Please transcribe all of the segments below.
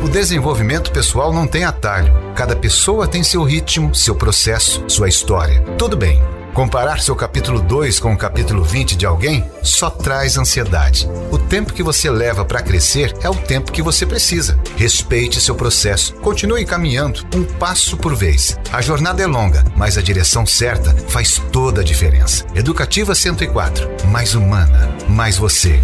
O desenvolvimento pessoal não tem atalho. Cada pessoa tem seu ritmo, seu processo, sua história. Tudo bem. Comparar seu capítulo 2 com o capítulo 20 de alguém só traz ansiedade. O tempo que você leva para crescer é o tempo que você precisa. Respeite seu processo. Continue caminhando, um passo por vez. A jornada é longa, mas a direção certa faz toda a diferença. Educativa 104. Mais humana, mais você.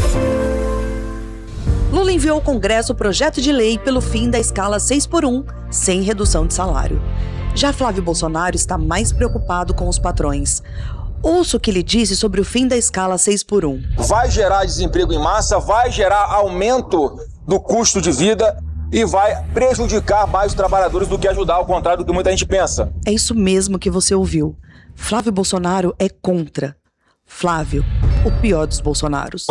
Lula enviou ao Congresso o projeto de lei pelo fim da escala 6x1, sem redução de salário. Já Flávio Bolsonaro está mais preocupado com os patrões. Ouça o que ele disse sobre o fim da escala 6x1. Vai gerar desemprego em massa, vai gerar aumento do custo de vida e vai prejudicar mais os trabalhadores do que ajudar, ao contrário do que muita gente pensa. É isso mesmo que você ouviu. Flávio Bolsonaro é contra. Flávio, o pior dos Bolsonaros.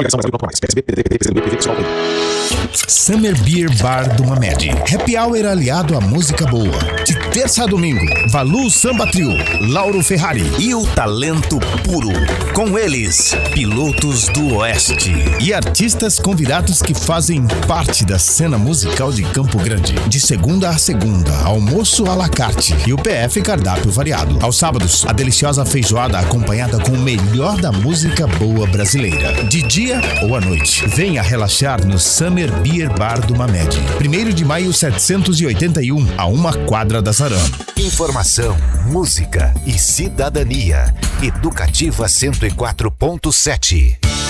Summer Beer Bar do Mamed. Happy Hour aliado à música boa. De terça a domingo, Valu Samba Trio, Lauro Ferrari e o talento puro. Com eles, pilotos do Oeste. E artistas convidados que fazem parte da cena musical de Campo Grande. De segunda a segunda, almoço à la carte e o PF cardápio variado. Aos sábados, a deliciosa feijoada acompanhada com o melhor da música boa brasileira. De dia ou à noite, venha relaxar no Summer Beer Bar do Mamed. 1º de maio 781, a uma quadra da Saram. Informação, música e cidadania. Educativa 104.7.